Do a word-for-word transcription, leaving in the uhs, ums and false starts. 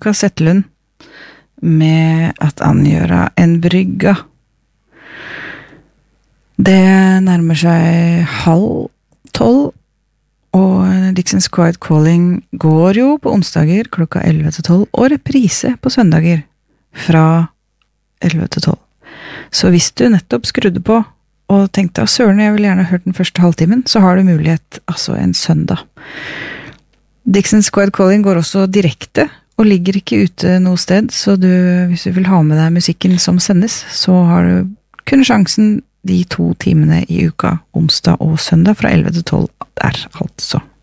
Lukas Settelund med at angjøre en brygga. Det nærmer seg halv tolv, og Dixons Quiet Calling går jo på onsdager klokka elleve til tolv, og reprise på søndager fra elleve til tolv. Så hvis du nettopp skrudde på, og tenkte, «Å, søren, jeg vil gjerne ha hørt den første halvtimen», så har du mulighet, altså en søndag. Dixons Quiet Calling går også direkte, og ligger ikke ute noe sted, så du, hvis du vil ha med deg musikken som sendes, så har du kun sjansen de to timene i uka, onsdag og søndag, fra elleve til tolv der, altså.